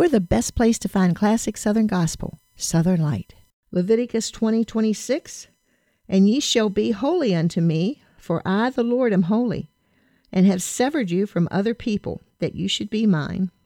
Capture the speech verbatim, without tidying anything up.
We're the best place to find classic Southern gospel, Southern Light. Leviticus twenty twenty-six, and ye shall be holy unto me, for I the Lord am holy, and have severed you from other people, that you should be mine.